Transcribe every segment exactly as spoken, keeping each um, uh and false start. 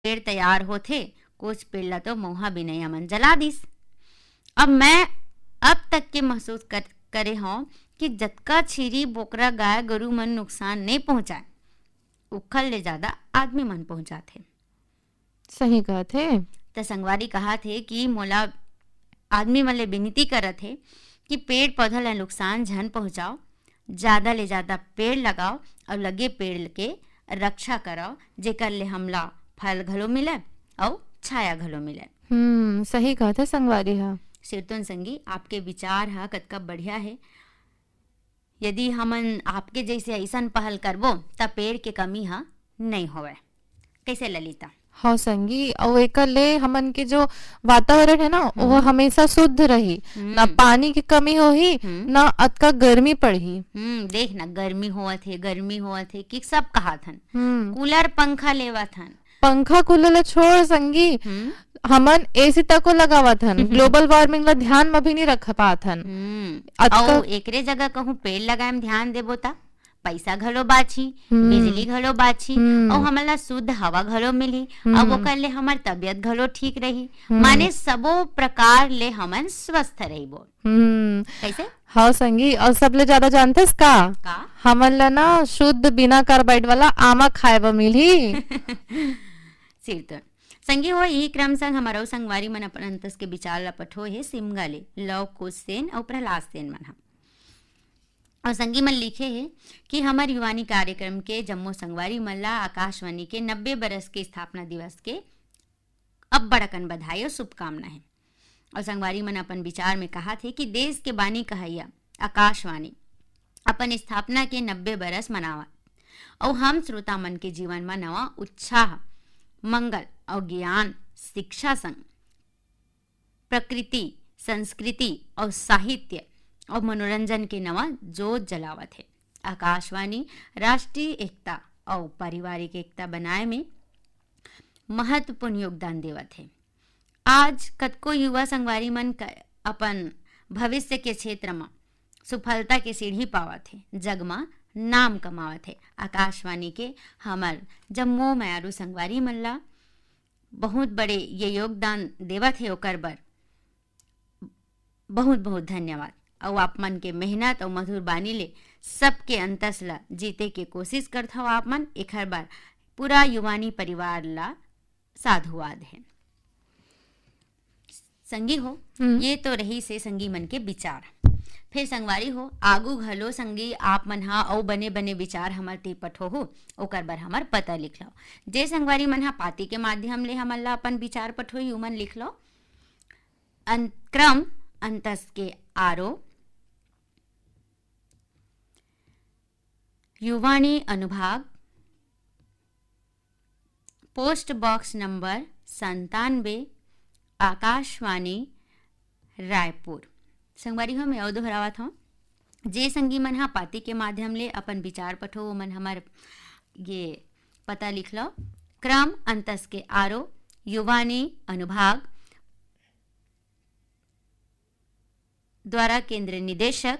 पेड़ तैयार होथे, कुछ पेड़ ला तो मौहा बिनैया मन जला दिस। अब मैं अब तक के महसूस कर करे हूँ कि जतका छीरी बोकरा गाय गरु मन नुकसान नहीं पहुंचाए, उखल ले ज्यादा आदमी मन पहुंचाथे। सही कहथे। त संगवारी कहा थे कि मोला आदमी मन ले विनती करत है कि पेड़ पौधा ला नुकसान झन पहुंचाओ, ज्यादा ले ज्यादा पेड़ लगाओ और लगे पेड़ के रक्षा कराओ, जेकर ले हमला फल घलो मिले और छाया घलो मिले। हम्म सही कहथे संगवारी हा। सिरतोन संगी, आपके विचार हा कतका बढ़िया है। यदि हमन आपके जैसे ऐसन पहल करबो त पेड़ के कमी हा नहीं होवे। कैसे ललिता? हाँ संगी, और एकर ले हमन के जो वातावरण है ना वो हमेशा शुद्ध रही, ना पानी की कमी होही ना अतका गर्मी पड़ही। हम्म देख ना, गर्मी होवत है गर्मी होवत है कि सब कहा थन कूलर पंखा लेवत हन। पंखा कूलर छोड़ संगी, हमन एसी तक को लगावत हन, ग्लोबल वार्मिंग ला ध्यान में भी नहीं रख पात हन। और एकरे जगह कहूँ पेड़ लगाए में ध्यान देबो ता पैसा घलो बाची, बिजली घलो बाची और हमला शुद्ध हवा घलो मिली और वो कर ले हमार तबियत घलो ठीक रही, माने सबो प्रकार ले हमन स्वस्थ रहीबो। कैसे? हाँ संगी, और सबले ज्यादा जानतेस का, का? हमन ला ना शुद्ध बिना कार्बाइड वाला आमा खाए ब मिली। सिरतोन संगी हो, यही क्रम संग हमारा संगवारी मन अपन अंतस के विचार ला पठो है सिमगा ले लव कुश सेन और प्रहलाद सेन मन हम। और संगी मन लिखे है कि हमार युवानी कार्यक्रम के जम्मो संगवारी मन ला आकाशवाणी के नब्बे बरस के स्थापना दिवस के अब बड़कन बधाई और शुभकामना है। और संगवारी मन अपन विचार में कहा थे कि देश के बानी कहैया आकाशवाणी अपन स्थापना के नब्बे बरस मनावा और हम श्रोता मन के जीवन में नवा उत्साह, मंगल और ज्ञान, शिक्षा संग प्रकृति, संस्कृति और साहित्य और मनोरंजन के नवा जोत जलावत है। आकाशवाणी राष्ट्रीय एकता और पारिवारिक एकता बनाए में महत्वपूर्ण योगदान देवत है। आज कतको युवा संगवारी मन अपन भविष्य के क्षेत्र में सफलता के सीढ़ी पावत है, जग में नाम कमावत है। आकाशवाणी के हमार जम्मो मयारू संगवारी मन ला बहुत बड़े ये योगदान देवत है, ओकर बर बहुत बहुत धन्यवाद। और आप मन के मेहनत और मधुर बानी ले सबके अंतस ला जीते के कोशिश करत हो आप मन, एक हर बार पूरा युवानी परिवार ला साधुवाद है। संगी हो, ये तो रही से संगी मन के विचार। फिर संगवारी हो, आगू घलो संगी आप मन हा औ बने बने विचार हमार ते पठो हो, ओकर बर हमार पता लिख लो। जे संगवारी मन हा पाती के माध्यम ले हमन ला अपन विचार पठो यू मन लिख लो। अं, क्रम अंतस के आरो युवानी अनुभाग, पोस्ट बॉक्स नंबर संतानवे, आकाशवाणी रायपुर। संगवारी हो, मैं और दोहरावत हूँ, जे संगी मन हा पाती के माध्यम ले अपन विचार पठो वो मन हमार ये पता लिख लो। क्रम अंतस के आरो युवानी अनुभाग द्वारा केंद्र निदेशक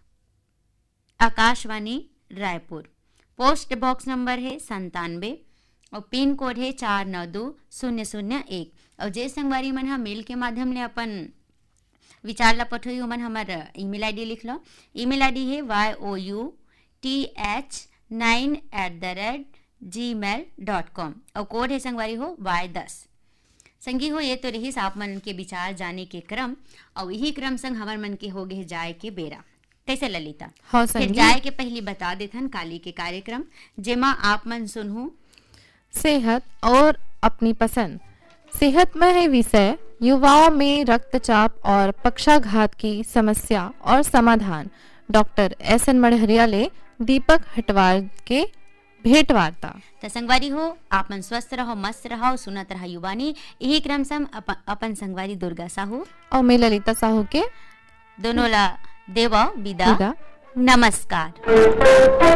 Akashvani Raipur, post box number है संतानवे और पिन कोड है चार नौ दो शून्य शून्य एक। और जे संगवारी मन हा मेल के माध्यम ले अपन विचार ला पठोई मन हमार ईमेल आईडी लिख लो। ईमेल आईडी है Y O U T H nine at the rate ji mail dot com और कोड है संगवारी हो वाई दस। संगी हो, ये तो रही आप मन के विचार जाने के क्रम और यही क्रम संग हमार मन के हो गए जाए के बेरा। कैसे ललिता? हाँ फिर जाए के पहले बता देथन काली के कार्यक्रम जेमा आप मन सुनहु सेहत और अपनी पसंद। सेहत में है विषय युवाओं में रक्तचाप और पक्षाघात की समस्या और समाधान। डॉक्टर एस एन मढ़रिया ले दीपक हटवार के भेंट वार्ता। तो संगवारी हो, आप मन स्वस्थ रहो, मस्त रहो, सुनत रहा युवानी। यही क्रम से अप, अपन संगवारी दुर्गा साहू और मैं ललिता साहू के दोनों ला देवा विदा। नमस्कार।